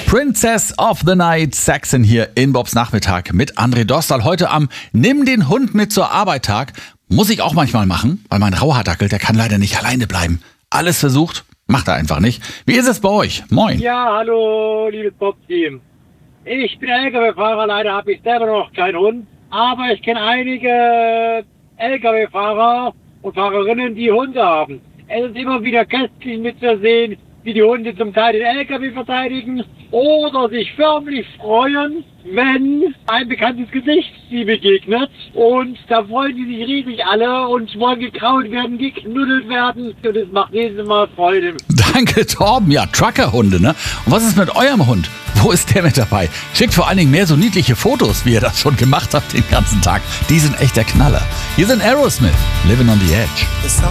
Princess of the Night, Saxon hier in Bobs Nachmittag mit André Dostal. Heute am Nimm den Hund mit zur Arbeit Tag. Muss ich auch manchmal machen, weil mein Rauhaardackel, der kann leider nicht alleine bleiben. Alles versucht, macht er einfach nicht. Wie ist es bei euch? Moin. Ja, hallo, liebes Bob-Team. Ich bin LKW-Fahrer, leider habe ich selber noch keinen Hund. Aber ich kenne einige LKW-Fahrer und Fahrerinnen, die Hunde haben. Es ist immer wieder köstlich mitzusehen, wie die Hunde zum Teil den LKW verteidigen oder sich förmlich freuen, wenn ein bekanntes Gesicht sie begegnet. Und da freuen die sich riesig alle und wollen gekrault werden, geknuddelt werden. Und es macht jedes Mal Freude. Danke, Torben. Ja, Truckerhunde, ne? Und was ist mit eurem Hund? Wo ist der mit dabei? Schickt vor allen Dingen mehr so niedliche Fotos, wie ihr das schon gemacht habt den ganzen Tag. Die sind echt der Knaller. Hier sind Aerosmith, Living on the Edge.